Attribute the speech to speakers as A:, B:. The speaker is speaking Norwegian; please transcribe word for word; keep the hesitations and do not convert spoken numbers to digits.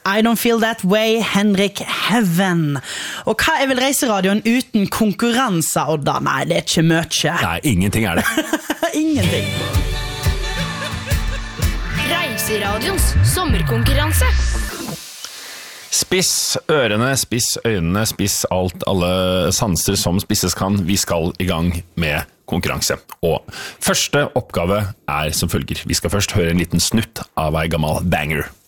A: I Don't Feel That Way, Henrik Heaven. Og hva er vel reiseradioen uten konkurranse, Odda? Nei, det er ikke mye.
B: Nei, ingenting er det.
A: Ingenting.
C: Reiseradions sommerkonkurranse.
B: Spiss ørene, spiss øynene, spiss alt, alle sanser som spisses kan. Vi skal i gang med konkurranse. Og første oppgave er som følger. Vi skal først høre en liten snutt av en gammel banger.